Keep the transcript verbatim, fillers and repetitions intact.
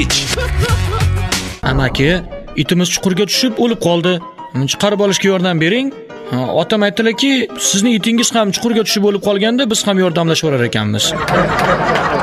Amaki, itimiz chuqurga tushib o'lib qoldi. Uni chiqarib olishga yordam bering. Otam aytdilarki, sizning itingiz ham chuqurga tushib o'lib qolganda biz ham yordamlashaverar ekanmiz.